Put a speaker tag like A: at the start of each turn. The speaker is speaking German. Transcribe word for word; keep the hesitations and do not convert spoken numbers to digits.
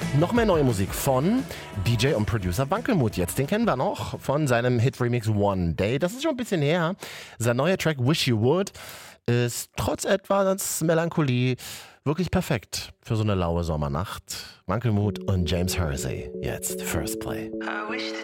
A: Noch mehr neue Musik von D J und Producer Wankelmut. Jetzt, den kennen wir noch von seinem Hit-Remix One Day. Das ist schon ein bisschen her. Sein neuer Track Wish You Would ist trotz etwas Melancholie wirklich perfekt für so eine laue Sommernacht. Wankelmut und James Hersey. Jetzt First Play.